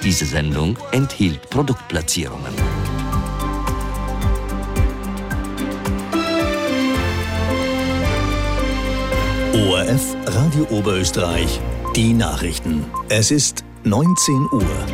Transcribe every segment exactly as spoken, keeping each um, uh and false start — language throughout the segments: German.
Diese Sendung enthielt Produktplatzierungen. O R F Radio Oberösterreich, die Nachrichten. Es ist neunzehn Uhr.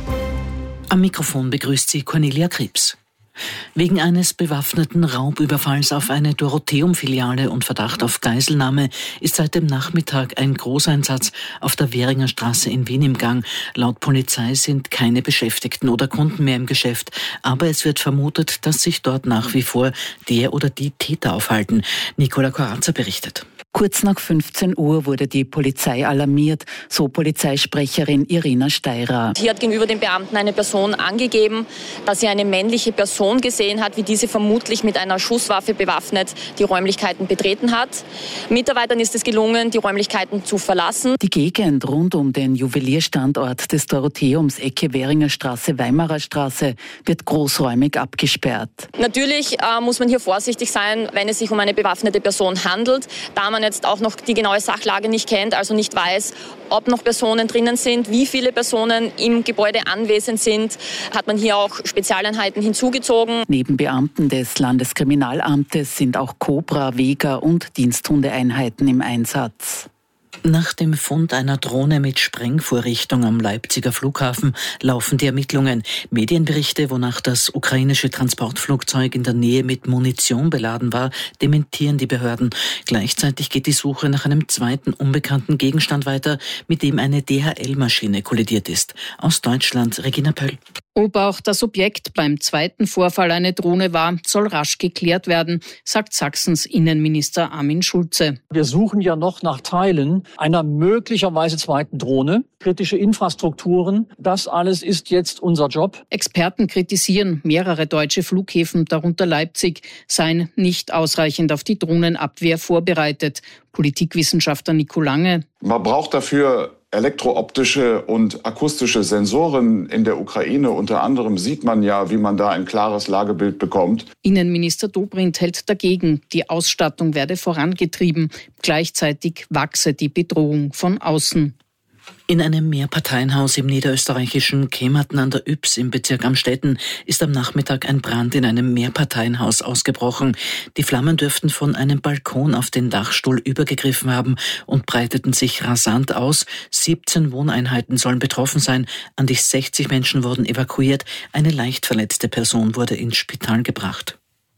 Am Mikrofon begrüßt sie Cornelia Krebs. Wegen eines bewaffneten Raubüberfalls auf eine Dorotheum-Filiale und Verdacht auf Geiselnahme ist seit dem Nachmittag ein Großeinsatz auf der Währinger Straße in Wien im Gang. Laut Polizei sind keine Beschäftigten oder Kunden mehr im Geschäft, aber es wird vermutet, dass sich dort nach wie vor der oder die Täter aufhalten. Nicola Corazza berichtet. Kurz nach fünfzehn Uhr wurde die Polizei alarmiert, so Polizeisprecherin Irina Steirer. Hier hat gegenüber den Beamten eine Person angegeben, dass sie eine männliche Person gesehen hat, wie diese vermutlich mit einer Schusswaffe bewaffnet die Räumlichkeiten betreten hat. Mitarbeitern ist es gelungen, die Räumlichkeiten zu verlassen. Die Gegend rund um den Juwelierstandort des Dorotheums Ecke Währinger Straße, Weimarer Straße wird großräumig abgesperrt. Natürlich äh, muss man hier vorsichtig sein, wenn es sich um eine bewaffnete Person handelt, da man jetzt auch noch die genaue Sachlage nicht kennt, also nicht weiß, ob noch Personen drinnen sind, wie viele Personen im Gebäude anwesend sind, hat man hier auch Spezialeinheiten hinzugezogen. Neben Beamten des Landeskriminalamtes sind auch Cobra, Vega und Diensthundeeinheiten im Einsatz. Nach dem Fund einer Drohne mit Sprengvorrichtung am Leipziger Flughafen laufen die Ermittlungen. Medienberichte, wonach das ukrainische Transportflugzeug in der Nähe mit Munition beladen war, dementieren die Behörden. Gleichzeitig geht die Suche nach einem zweiten unbekannten Gegenstand weiter, mit dem eine D H L-Maschine kollidiert ist. Aus Deutschland, Regina Pöll. Ob auch das Objekt beim zweiten Vorfall eine Drohne war, soll rasch geklärt werden, sagt Sachsens Innenminister Armin Schulze. Wir suchen ja noch nach Teilen einer möglicherweise zweiten Drohne, kritische Infrastrukturen. Das alles ist jetzt unser Job. Experten kritisieren, mehrere deutsche Flughäfen, darunter Leipzig, seien nicht ausreichend auf die Drohnenabwehr vorbereitet. Politikwissenschaftler Nico Lange. Man braucht dafür elektrooptische und akustische Sensoren in der Ukraine. Unter anderem sieht man ja, wie man da ein klares Lagebild bekommt. Innenminister Dobrindt hält dagegen, die Ausstattung werde vorangetrieben. Gleichzeitig wachse die Bedrohung von außen. In einem Mehrparteienhaus im niederösterreichischen Kematen an der Ybbs im Bezirk Amstetten ist am Nachmittag ein Brand in einem Mehrparteienhaus ausgebrochen. Die Flammen dürften von einem Balkon auf den Dachstuhl übergegriffen haben und breiteten sich rasant aus. siebzehn Wohneinheiten sollen betroffen sein. An die sechzig Menschen wurden evakuiert. Eine leicht verletzte Person wurde ins Spital gebracht.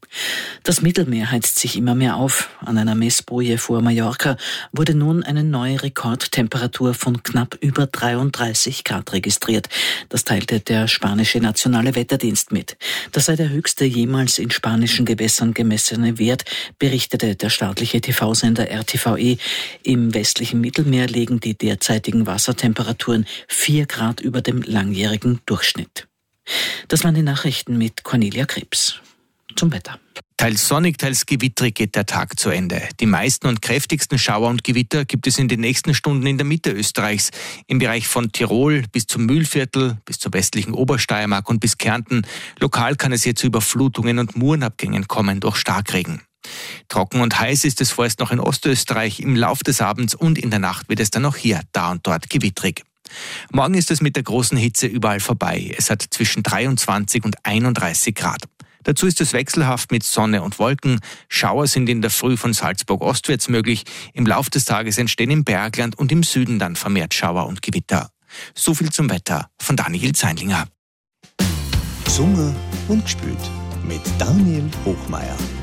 Das Mittelmeer heizt sich immer mehr auf. An einer Messboje vor Mallorca wurde nun eine neue Rekordtemperatur von knapp über dreiunddreißig Grad registriert. Das teilte der spanische Nationale Wetterdienst mit. Das sei der höchste jemals in spanischen Gewässern gemessene Wert, berichtete der staatliche T V-Sender R T V E. Im westlichen Mittelmeer liegen die derzeitigen Wassertemperaturen vier Grad über dem langjährigen Durchschnitt. Das waren die Nachrichten mit Cornelia Krebs. Zum Wetter. Teils sonnig, teils gewittrig geht der Tag zu Ende. Die meisten und kräftigsten Schauer und Gewitter gibt es in den nächsten Stunden in der Mitte Österreichs. Im Bereich von Tirol bis zum Mühlviertel, bis zur westlichen Obersteiermark und bis Kärnten. Lokal kann es hier zu Überflutungen und Murenabgängen kommen durch Starkregen. Trocken und heiß ist es vorerst noch in Ostösterreich. Im Lauf des Abends und in der Nacht wird es dann auch hier da und dort gewittrig. Morgen ist es mit der großen Hitze überall vorbei. Es hat zwischen dreiundzwanzig und einunddreißig Grad. Dazu ist es wechselhaft mit Sonne und Wolken. Schauer sind in der Früh von Salzburg ostwärts möglich. Im Lauf des Tages entstehen im Bergland und im Süden dann vermehrt Schauer und Gewitter. So viel zum Wetter von Daniel Zeinlinger. Summe und Gespült mit Daniel Hochmeier.